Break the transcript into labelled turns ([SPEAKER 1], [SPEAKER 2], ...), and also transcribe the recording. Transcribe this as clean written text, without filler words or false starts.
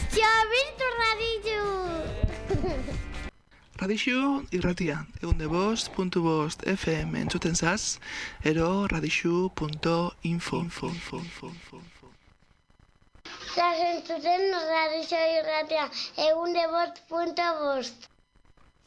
[SPEAKER 1] Txabirtu raditu!
[SPEAKER 2] Radixu irratia, 105.5 FM entzuten zaz, ero radixu.info.
[SPEAKER 1] Zaz entzuten radixu irratia, 105.5.